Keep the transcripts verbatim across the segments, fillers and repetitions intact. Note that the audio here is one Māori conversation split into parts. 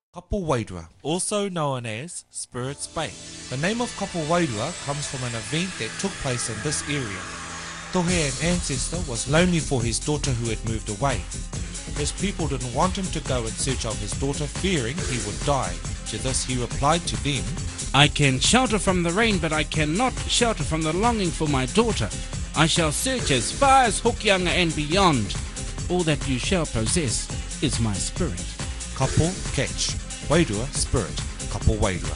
Kapo Wairua, also known as Spirit's Bay. The name of Kapo Wairua comes from an event that took place in this area. Tohe, an ancestor, was lonely for his daughter who had moved away. His people didn't want him to go in search of his daughter, fearing he would die. To this he replied to them, I can shelter from the rain, but I cannot shelter from the longing for my daughter. I shall search as far as Hokianga and beyond. All that you shall possess is my spirit. Kapo catch, Wairua spirit, Kapo Wairua.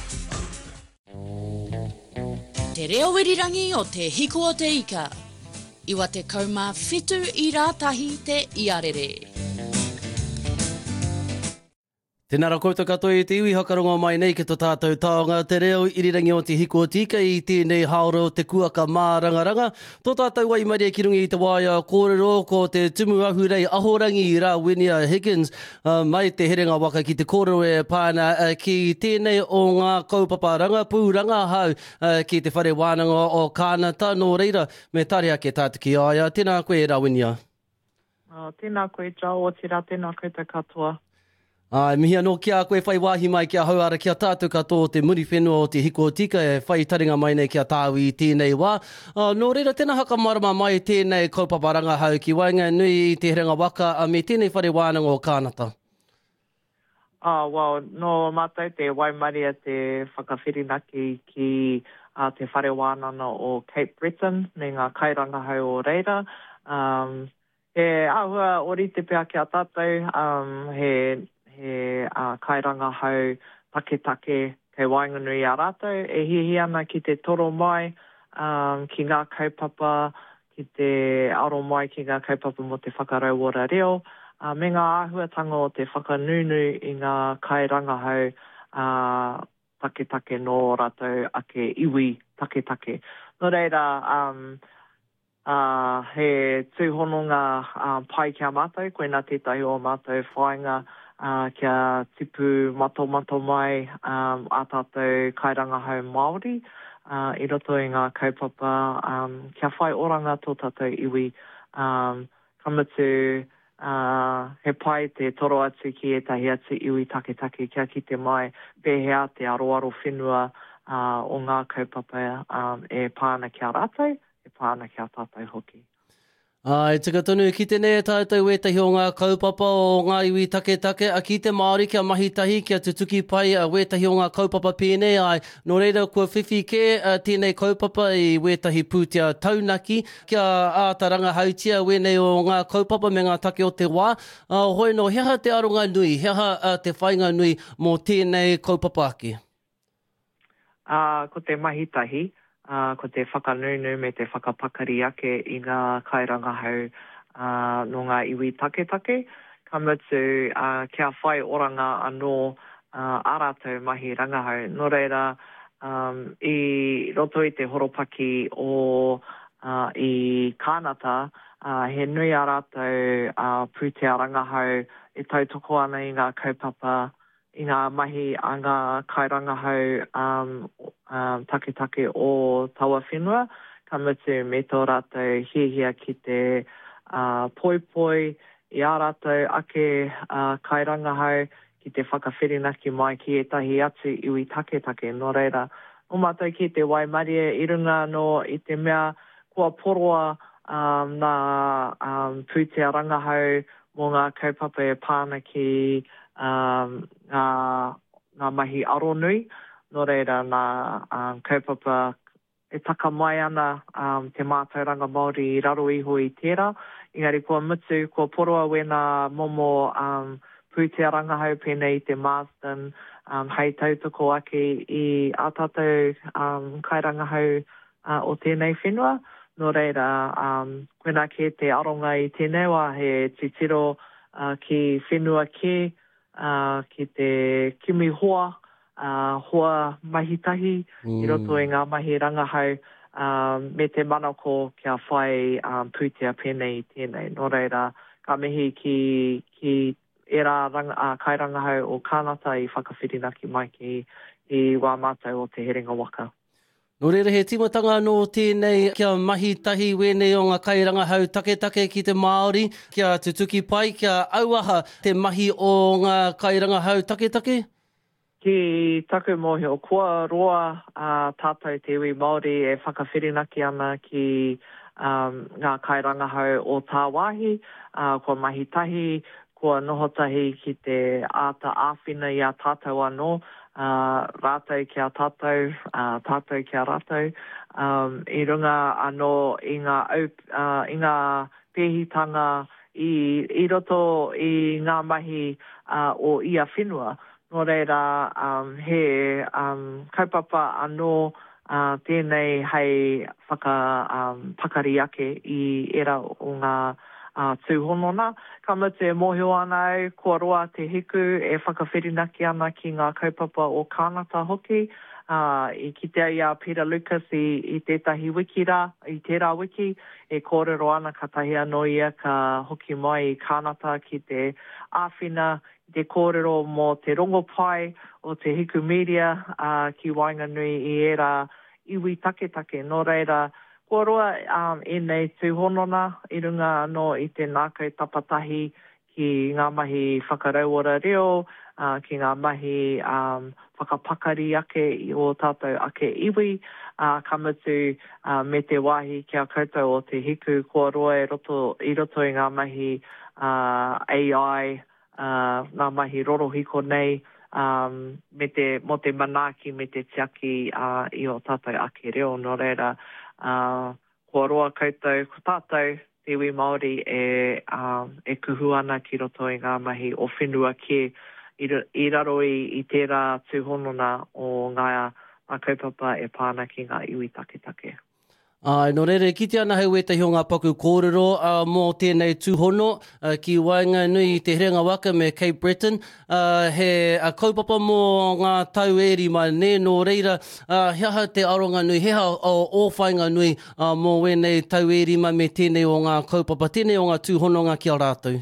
Te reo wirirangi o te hiko o te ika. Iwa te kauma whitu I rātahi te iarere. Tēnara koutou katoa I te iwi hakaronga mai nei ki tō tātou taonga te reo irirangi o te hiko o tika I tēnei haoro te kuaka mā rangaranga. Tō tātou wai maria ki rungi I te waia kōrero ko te tumu ahurei ahorangi I rā Winia Higgins uh, mai te herenga waka ki te kōrero e pāna uh, ki tēnei o ngā kaupapa pūranga hau uh, ki te whare wānanga o kānata nō reira me tare ake tātu ki aia. Tēnā koe rā Winia. Uh, tēnā koe Joe, o tira tēnā koe te katoa. Ai, mihia no kia koe whai wāhi mai kia hauara kia tātou katoa o te muri whenua o te hiko o tika e whai taringa mai nei kia tāu I tēnei wā. Uh, nō reira tēnā haka marama mai tēnei kaupaparanga hau ki wainga nui I te herenga waka a me tēnei whare wānanga o kānata. Ah, well, no mātai te waimaria te whakawhirinaki ki uh, te whare wānanga o Cape Breton, nei ngā kairanga hau o reira. Um, he ahua ori te pēa kia tātou, um, he he uh, kairanga hau take take kei Wainganui a rātou, e hihi ana ki te toro mai, um, ki ngā kaupapa, ki te aro mai ki ngā kaupapa mo te whakarauora reo, uh, me ngā āhuatanga o te whakanunu I ngā kairanga hau uh, take take no rātou ake iwi take take. No reira, um, uh, he tūhononga uh, pai kia mātou, koe nā tētahi o mātou whainga, Uh, kia tipu mato mato mai um, a tātou kairanga hau Māori, uh, I roto I ngā kaupapa, um, kia whai oranga tō tātou iwi, um, kamutu uh, he pai te toro atu ki etahi atu iwi take take kia ki te mai, pēhea te aroaro whenua uh, o ngā kaupapa um, e pāna kia rātou, e pāna kia tātou hoki. Ai, tika tonu ki tēnei tātou wetahi o ngā kaupapa o ngā iwi take take, a ki te Māori kia mahitahi kia tutuki pai a wetahi o ngā kaupapa pēnei, ai, no reira kua whiwhi ke a tēnei kaupapa I wetahi pūtea taunaki, kia ātaranga hautia wenei o ngā kaupapa me ngā take o te wā, uh, hoi no heha te aronga nui, heha uh, te whainga nui mō tēnei kaupapa ake? Uh, ko te mahitahi, Uh, ko te whakanunu me te whakapakari ake I ngā kairanga hau uh, no ngā iwi take take. Ka mutu uh, kia whai oranga anō uh, ārātou mahi rangahau. Nō reira, um, I roto I te horopaki o uh, I kānata, uh, he nui ārātou uh, pūtea rangahau e tautoko ana I ngā kaupapa I ngā mahi a ngā kairanga hau um, um, take take o taua whenua, ka mutu me tō rātou hiehia ki te uh, poi poi I ā rātou ake uh, kairanga hau ki te whakawhirinaki mai ki etahi atu iwi take take no reira. O mātou ki te waimaria I runga no I te mea kua poroa um, nā um, pūtea rangahau mō ngā kaupapa e pāna ki Um, ngā, ngā mahi aro nui, no reira ngā um, kaupapa e taka mai ana um, te mātauranga Māori I raro iho I tērā. Engari kua mutu, kua poroa wena momo um, pūtea rangahau pēnei te Marsden, um, hei tautoko ake I a tātou um, kairangahau uh, o tēnei whenua. No reira, um, koena ke te aronga I tēnei wā he titiro uh, ki whenua ke, Uh, ki te kimi hoa, uh, hoa mahitahi, mm. I roto I ngā mahi rangahau, um, me te manako kia whai um, pūtea pēnei tēnei. Nō reira, ka mihi ki, ki era ranga, uh, kai rangahau o kānata I whakawhirinaki mai ki I wā mātou o te herenga waka. Nō reira he timatanga no tēnei kia mahitahi wenei o ngā kairanga hau take take ki te Māori, kia tutuki pai, kia auaha te mahi o ngā kairanga hau take take? Ki taku mōhio, kua roa uh, tātou te iwi Māori e whakawhirinaki ana ki um, ngā kairangahau o tā wāhi, uh, kua mahitahi, kua nohotahi ki te āta āwhina i a tātou anō, uh, rātou ki a tātou, uh, tātou ki a rātou. Um, I runga anō i ngā, uh, i ngā pēhitanga i, i roto i ngā mahi uh, o ia whenua. Nō reira, um, he um, kaupapa anō uh, tēnei hei whaka um, pakari ake i era o ngā uh, tūhonona. Ka mute mōhio ana au, kua roa te hiku e whakawhirinaki ana ki ngā kaupapa o kānata hoki. Uh, I kitea ia Peter Lucas i, i tētahi wiki rā, i tērā wiki, e kōrero ana ka tahi anō ia ka hoki mai i kānata ki te āwhina, te kōrero mō te rongo pai o te hiku media uh, ki Wainganui i era iwi take take. Nō reira, kua roa um, e nei tūhonona i runga anō i te nākau tapatahi ki ngā mahi whakarauora reo, uh, ki ngā mahi um, whakapakari ake o tātou ake iwi, uh, kamutu uh, me te wāhi kia koutou o te hiku, kua roa i roto i, roto i ngā mahi uh, A I, uh, ngā mahi rorohiko nei, um, me te, mo te manaki, me te tiaki uh, i o tātou ake reo. Nō reira, uh, kua roa koutou, ko tātou, te iwi Māori e, um, e kuhu ana ki roto i ngā mahi o whenua ki i, i raro i, i tērā tūhonona o ngā, ngā kaupapa e pāna ki ngā iwi take take. Ai, no reire, ki te ana hau e tahi o ngā paku kōrero uh, mō tēnei tūhono uh, ki Wainganui i te Herenga Waka me Cape Breton. Uh, he uh, kaupapa mō ngā tau eri mai ne, no reira, uh, heha te aronga nui, heha o, o Whainganui uh, mō wenei tau eri mai me tēnei o ngā kaupapa, tēnei o ngā tūhononga ki a rātou.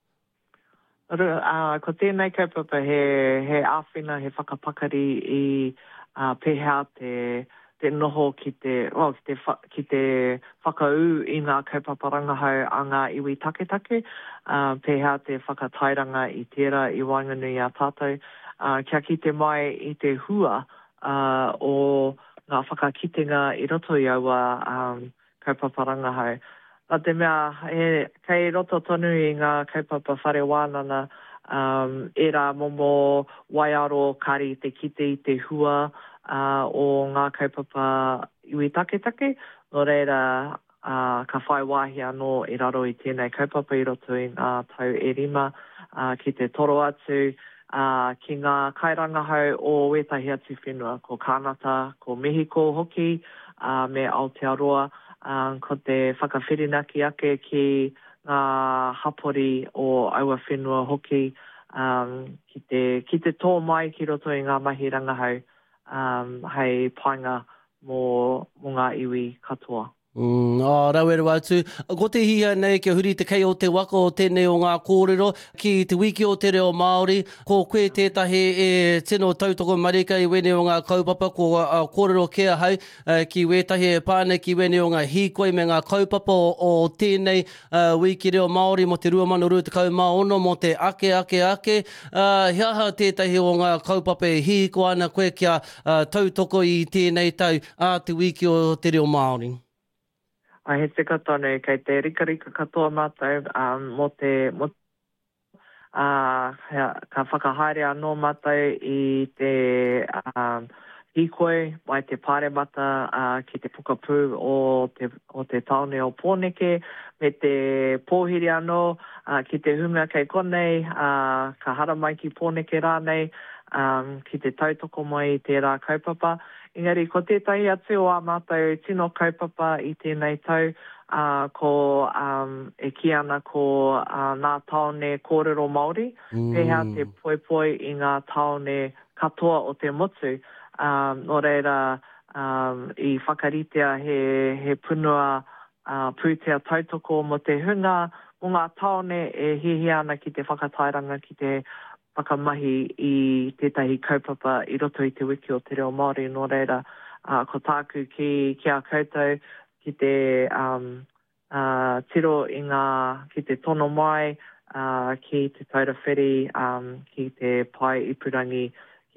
Uh, ko tēnei kaupapa he, he āwhina, he whakapakari i uh, pehea te te noho ki te, well, ki te, ki te whakau i ngā kaupapa rangahau a ngā iwi take take, uh, pehea te whakatairanga i tērā i Wainganui a tātou. Uh, kia ki te mai i te hua uh, o ngā whakakitenga i roto i aua um, kaupapa rangahau. A te mea, he, kei roto tonu i ngā kaupapa whare wānana, um, e rā momo waiaro kari te kite i te hua, Uh, o ngā kaupapa iwi take take, no reira uh, ka whai wāhi anō i raro i tēnei kaupapa i roto i ngā tau e rima uh, ki te toro atu, uh, ki ngā kairangahau o wetahi atu whenua, ko Kānata, ko Mehiko hoki, uh, me Aotearoa, uh, ko te whakawhirinaki ake ki ngā hapori o aua whenua hoki, um, ki, te, ki te tō mai ki roto i ngā mahi rangahau. Um, hei painga mō, mō ngā iwi katoa. Mm, oh, rauero atu. Ko te hia nei kia huri te kei o te waka o tēnei o ngā kōrero ki te wiki o te reo Māori. Ko koe tētahi e tino tautoko marika i wene o ngā kaupapa ko uh, kōrero kia hau uh, ki wetahi e pāne ki wene o ngā hīkoi me ngā kaupapa o, o tēnei uh, wiki reo Māori mo te rua mano rua te kau maono mo te ake ake ake. Uh, hiaha tētahi o ngā kaupapa e hīko ana koe kia uh, tautoko i tēnei tau a te wiki o te reo Māori. A he tika tonu, kei te rika rika katoa mātou, um, mo te, mo, uh, ka whakahaere anō mātou i te um, hīkoi, mai te pāremata uh, ki te pukapū o te, o te taone o Pōneke, me te pōhiri anō uh, ki te hunga kei konei, uh, ka hara mai ki Pōneke rānei, um, ki te tautoko mai i tērā kaupapa. Engari, ko tētahi atu o a mātou tino kaupapa i tēnei tau, uh, ko um, e ki ana ko uh, ngā taone kōrero Māori, mm. Pehea te poipoi i ngā taone katoa o te motu. Um, no reira, um, i whakaritea he, he punua uh, pūtea tautoko mo te hunga, mo ngā taone e hihi ana ki te whakatairanga ki te whakamahi i tētahi kaupapa i roto i te wiki o te reo Māori, no reira, uh, ko tāku ki, ki a koutou, ki te um, uh, tiro i ngā, ki te tono mai, uh, ki te taurawhiri, um, ki te pai ipurangi,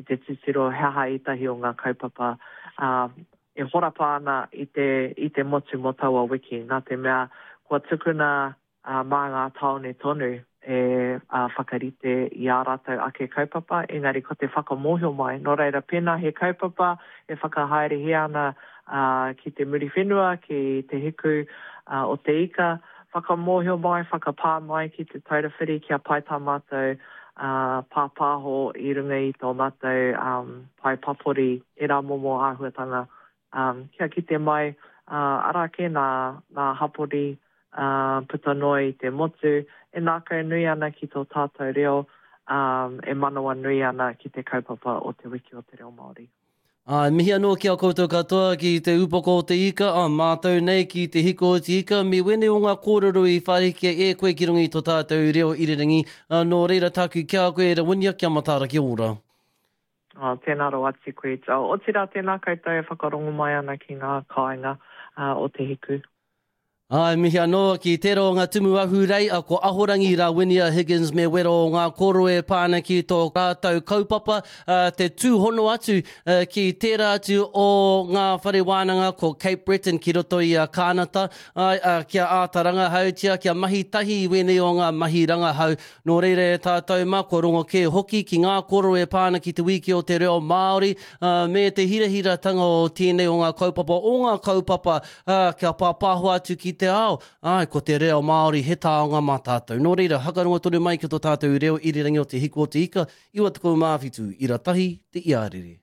ki te titiro heha i tahi o ngā kaupapa. Uh, e horapa ana i te, i te motu mo taua wiki. Nā te mea, kua tukuna uh, mā ngā taone tonu e uh, whakarite i a rātou ake kaupapa, engari ko te whakamohio mai. Nō reira pēnā he kaupapa e whakahaere ana uh, ki te muri whenua, ki te hiku uh, o te ika, whakamohio mai, whakapā mai ki te taurawhiri kia pai tā mātou uh, pāpāho i runga i tō mātou um, pai papori e rā momo āhuatanga. Um, kia ki te mai, uh, arake nā, nā hapori uh, puta noi te motu, e nākau nui ana ki tō tātou reo, um, e manawa nui ana ki te kaupapa o te wiki o te reo Māori. Ah, mihi anō ki a koutou katoa ki te upoko o te ika, ah, mātou nei ki te hiko o te ika, me wene o ngā kōrero i wharekia e koe ki rungi tō tātou reo irirangi, ah, nō reira tāku kia koe e rawinia kia matara ki ora. Oh, tēnā ro ati koe tau. O tira tēnā koutou e whakarongo mai ana ki ngā kāinga uh, o te hiku. Ai, mihi anō, ki tero o ngā tumu ahu rei, a ko ahorangi rā Winia Higgins me wero o ngā koroe pāna ki tō rātou kaupapa, uh, te tūhono atu uh, ki tērā atu o ngā whare wānanga ko Cape Breton ki roto i a Kānata, ai, uh, kia ātaranga hautia, kia mahi tahi i wene o ngā mahi ranga hau. Nō reire tātou mā, ko rongo ke hoki ki ngā koroe pāna ki te wiki o te reo Māori, uh, me te hirahira tanga o tēnei o ngā kaupapa, o ngā kaupapa, uh, kia pāpāho atu ki te ao, ai, ko te reo Māori he tāonga mā tātou. Nō reira, hakaronga tonu mai ki tō tātou reo irirangi o te hiku o te ika, iwa tukou māwhitu, ira tahi te iarere.